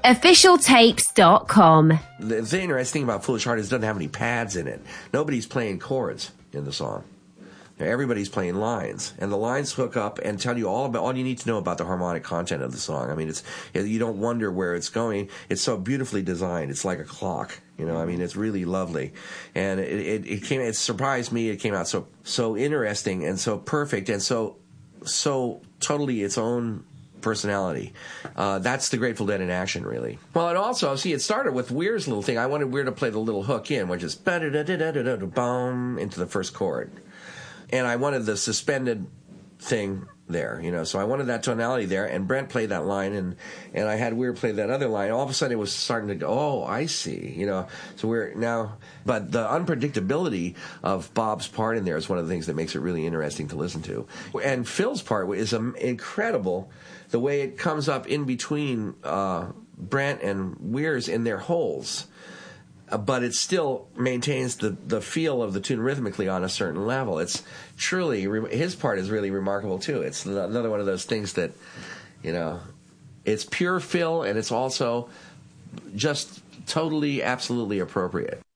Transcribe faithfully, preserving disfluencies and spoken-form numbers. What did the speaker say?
official tapes dot com. The, the interesting thing about Foolish Heart is it doesn't have any pads in it. Nobody's playing chords in the song. Everybody's playing lines, and the lines hook up and tell you all about all you need to know about the harmonic content of the song. I mean, it's you don't wonder where it's going. It's so beautifully designed. It's like a clock, you know. I mean, it's really lovely, and it it, it came. It surprised me. It came out so so interesting and so perfect and so so totally its own personality. Uh, that's the Grateful Dead in action, really. Well, and also, see, it started with Weir's little thing. I wanted Weir to play the little hook in, which is ba-da-da-da-da-da-da-boom into the first chord. And I wanted the suspended thing there, you know, so I wanted that tonality there, and Brent played that line, and, and I had Weir play that other line. All of a sudden it was starting to go, oh, I see, you know, so we're now, but the unpredictability of Bob's part in there is one of the things that makes it really interesting to listen to. And Phil's part is um, incredible, the way it comes up in between uh, Brent and Weir's in their holes. But it still maintains the, the feel of the tune rhythmically on a certain level. It's truly, his part is really remarkable too. It's another one of those things that, you know, it's pure Phil, and it's also just totally, absolutely appropriate.